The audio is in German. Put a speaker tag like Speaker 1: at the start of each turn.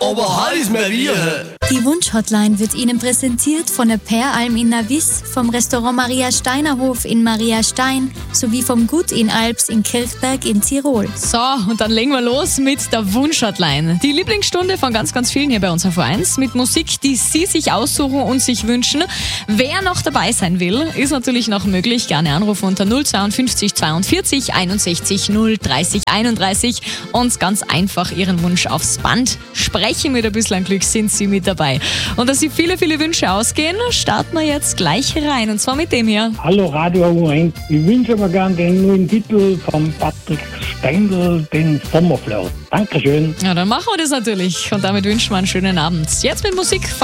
Speaker 1: aber Heiß Maria.
Speaker 2: Die Wunsch-Hotline wird Ihnen präsentiert von der Peralm in Navis, vom Restaurant Maria Steinerhof in Maria Stein sowie vom Gut in Alps in Kirchberg in Tirol.
Speaker 3: So, und dann legen wir los mit der Wunsch-Hotline. Die Lieblingsstunde von ganz, ganz vielen hier bei uns auf V1 mit Musik, die Sie sich aussuchen und sich wünschen. Wer noch dabei sein will, ist natürlich noch möglich. Gerne anrufen unter 052 42 61 030 31 und ganz einfach Ihren Wunsch aufs Band sprechen. Mit ein bisschen Glück sind Sie mit dabei. Und dass Sie viele, viele Wünsche ausgehen, starten wir jetzt gleich rein. Und zwar mit dem hier.
Speaker 4: Hallo Radio U1. Ich wünsche mir gerne den neuen Titel von Patrick Steindl, den Sommerflirt. Dankeschön.
Speaker 3: Ja, dann machen wir das natürlich. Und damit wünschen wir einen schönen Abend. Jetzt mit Musik.